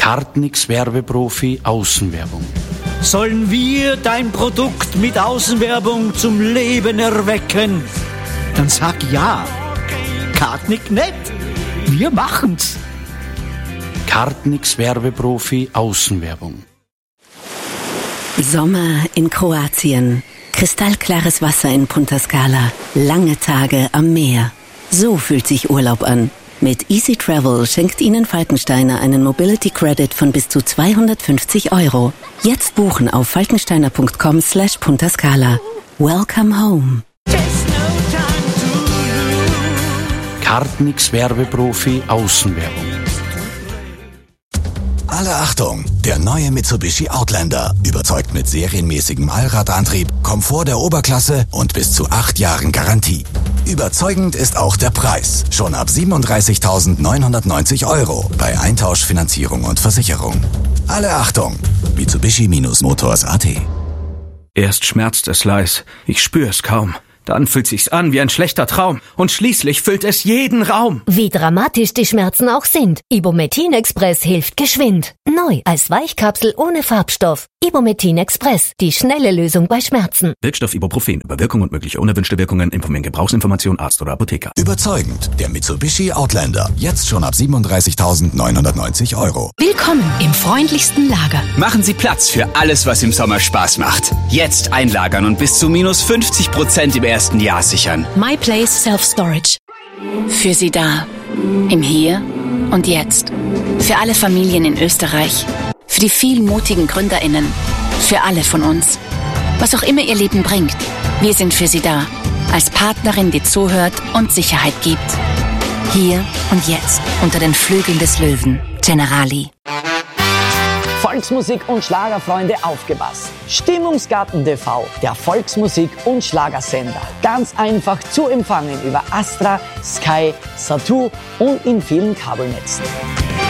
Kartnix Werbeprofi Außenwerbung. Sollen wir dein Produkt mit Außenwerbung zum Leben erwecken? Dann sag ja. Kartnick nicht. Wir machen's. Kartnix Werbeprofi Außenwerbung. Sommer in Kroatien. Kristallklares Wasser in Punta Scala. Lange Tage am Meer. So fühlt sich Urlaub an. Mit Easy Travel schenkt Ihnen Falkensteiner einen Mobility Credit von bis zu 250 €. Jetzt buchen auf falkensteiner.com/Punta Scala. Welcome home. Kartnix Werbeprofi Außenwerbung. Alle Achtung! Der neue Mitsubishi Outlander überzeugt mit serienmäßigem Allradantrieb, Komfort der Oberklasse und bis zu 8 Jahren Garantie. Überzeugend ist auch der Preis. Schon ab 37.990 € bei Eintauschfinanzierung und Versicherung. Alle Achtung! Mitsubishi-Motors.at. Erst schmerzt es leis, ich spür's kaum. Dann fühlt sich's an wie ein schlechter Traum. Und schließlich füllt es jeden Raum. Wie dramatisch die Schmerzen auch sind. Ibumetin Express hilft geschwind. Neu als Weichkapsel ohne Farbstoff. Ibumetin Express. Die schnelle Lösung bei Schmerzen. Wirkstoff Ibuprofen. Über Wirkung und mögliche unerwünschte Wirkungen informieren Gebrauchsinformation Arzt oder Apotheker. Überzeugend. Der Mitsubishi Outlander. Jetzt schon ab 37.990 €. Willkommen im freundlichsten Lager. Machen Sie Platz für alles, was im Sommer Spaß macht. Jetzt einlagern und bis zu minus 50% im ersten Jahr sichern. My Place Self Storage. Für Sie da. Im Hier und Jetzt. Für alle Familien in Österreich. Für die vielen mutigen GründerInnen. Für alle von uns. Was auch immer Ihr Leben bringt. Wir sind für Sie da. Als Partnerin, die zuhört und Sicherheit gibt. Hier und jetzt. Unter den Flügeln des Löwen. Generali. Volksmusik und Schlagerfreunde, aufgepasst. Stimmungsgarten TV, der Volksmusik- und Schlagersender. Ganz einfach zu empfangen über Astra, Sky, Satu und in vielen Kabelnetzen.